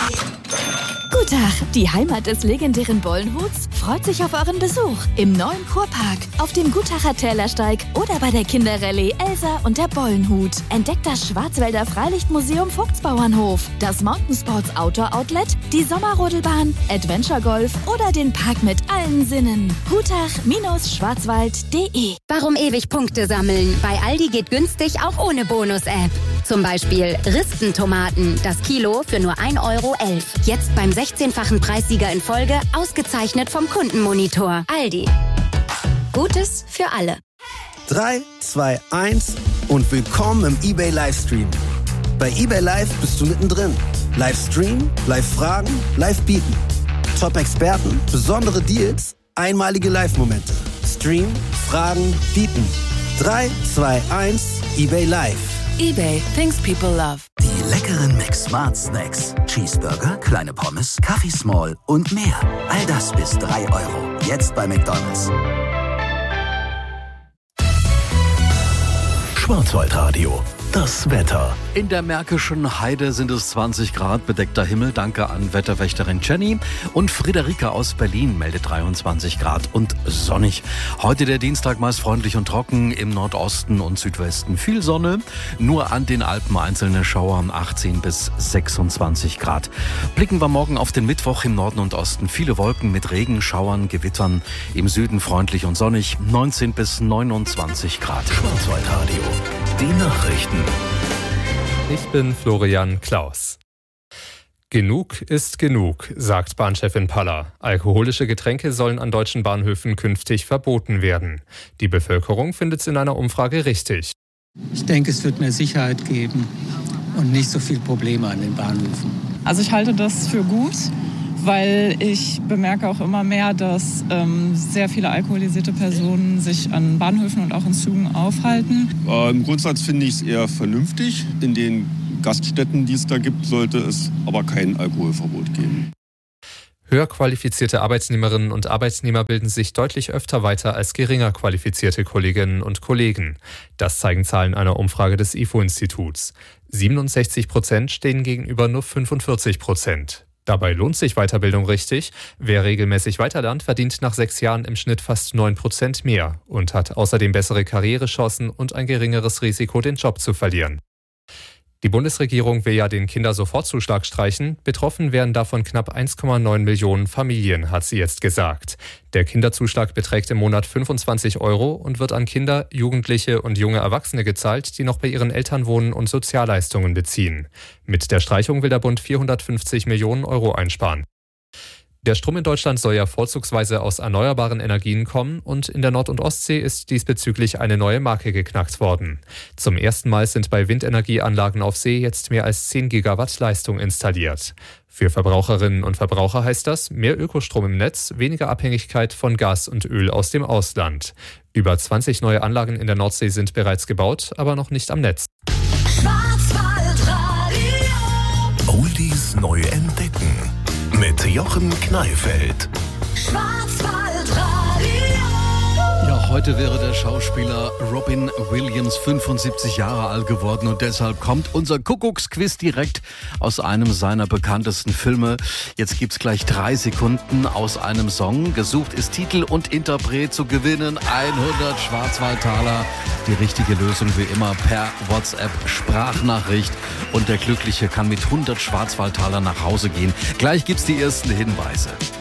Guten Tag, die Heimat des legendären Bollenhuts freut sich auf euren Besuch im neuen Kurpark, auf dem Gutacher Tälersteig oder bei der Kinderrallye Elsa und der Bollenhut. Entdeckt das Schwarzwälder Freilichtmuseum Vogtsbauernhof, das Mountainsports Outdoor Outlet, die Sommerrodelbahn, Adventure Golf oder den Park mit allen Sinnen. Gutach-schwarzwald.de. Warum ewig Punkte sammeln? Bei Aldi geht günstig auch ohne Bonus-App. Zum Beispiel Ristentomaten, das Kilo für nur 1,11 €. Jetzt beim 16-fachen Preissieger in Folge, ausgezeichnet vom Kundenmonitor. Aldi. Gutes für alle. 3, 2, 1 und willkommen im eBay Livestream. Bei eBay Live bist du mittendrin. Livestream, Live-Fragen, Live-Bieten. Top-Experten, besondere Deals, einmalige Live-Momente. Stream, Fragen, Bieten. 3, 2, 1, eBay Live. eBay, things people love. Die leckeren McSmart Snacks. Cheeseburger, kleine Pommes, Kaffee Small und mehr. All das bis 3 €. Jetzt bei McDonald's. Schwarzwaldradio. Das Wetter. In der Märkischen Heide sind es 20 Grad, bedeckter Himmel. Danke an Wetterwächterin Jenny. Und Friederike aus Berlin meldet 23 Grad und sonnig. Heute der Dienstag meist freundlich und trocken. Im Nordosten und Südwesten viel Sonne. Nur an den Alpen einzelne Schauer, 18 bis 26 Grad. Blicken wir morgen auf den Mittwoch im Norden und Osten. Viele Wolken mit Regen, Schauern, Gewittern. Im Süden freundlich und sonnig, 19 bis 29 Grad. Schwarzwaldradio. Die Nachrichten. Ich bin Florian Klaus. Genug ist genug, sagt Bahnchefin Paller. Alkoholische Getränke sollen an deutschen Bahnhöfen künftig verboten werden. Die Bevölkerung findet es in einer Umfrage richtig. Ich denke, es wird mehr Sicherheit geben und nicht so viele Probleme an den Bahnhöfen. Also ich halte das für gut, weil ich bemerke auch immer mehr, dass sehr viele alkoholisierte Personen sich an Bahnhöfen und auch in Zügen aufhalten. Im Grundsatz finde ich es eher vernünftig. In den Gaststätten, die es da gibt, sollte es aber kein Alkoholverbot geben. Höher qualifizierte Arbeitnehmerinnen und Arbeitnehmer bilden sich deutlich öfter weiter als geringer qualifizierte Kolleginnen und Kollegen. Das zeigen Zahlen einer Umfrage des IFO-Instituts. 67% stehen gegenüber nur 45%. Dabei lohnt sich Weiterbildung richtig. Wer regelmäßig weiterlernt, verdient nach 6 Jahren im Schnitt fast 9% mehr und hat außerdem bessere Karrierechancen und ein geringeres Risiko, den Job zu verlieren. Die Bundesregierung will ja den Kindersofortzuschlag streichen. Betroffen wären davon knapp 1,9 Millionen Familien, hat sie jetzt gesagt. Der Kinderzuschlag beträgt im Monat 25 € und wird an Kinder, Jugendliche und junge Erwachsene gezahlt, die noch bei ihren Eltern wohnen und Sozialleistungen beziehen. Mit der Streichung will der Bund 450 Millionen € einsparen. Der Strom in Deutschland soll ja vorzugsweise aus erneuerbaren Energien kommen und in der Nord- und Ostsee ist diesbezüglich eine neue Marke geknackt worden. Zum ersten Mal sind bei Windenergieanlagen auf See jetzt mehr als 10 Gigawatt Leistung installiert. Für Verbraucherinnen und Verbraucher heißt das mehr Ökostrom im Netz, weniger Abhängigkeit von Gas und Öl aus dem Ausland. Über 20 neue Anlagen in der Nordsee sind bereits gebaut, aber noch nicht am Netz. Oldies neu entdecken. Mit Jochen Kneifeld. Ja, heute wäre der Schauspieler Robin Williams 75 Jahre alt geworden und deshalb kommt unser Kuckucksquiz direkt aus einem seiner bekanntesten Filme. Jetzt gibt's gleich 3 Sekunden aus einem Song. Gesucht ist Titel und Interpret zu gewinnen. 100 Schwarzwaldtaler. Die richtige Lösung wie immer per WhatsApp-Sprachnachricht. Und der Glückliche kann mit 100 Schwarzwaldtaler nach Hause gehen. Gleich gibt's die ersten Hinweise.